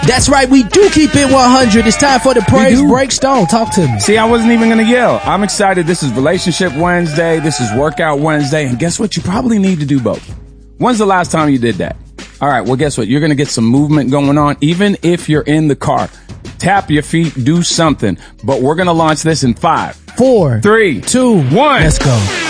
That's right, we do keep it 100. It's time for the praise break. Stone, talk to me. See, I wasn't even going to yell. I'm excited. This is Relationship Wednesday. This is Workout Wednesday. And guess what? You probably need to do both. When's the last time you did that? All right, well, guess what? You're going to get some movement going on, even if you're in the car. Tap your feet, do something. But we're going to launch this in 5, 4, 3, 2, 1. Let's go.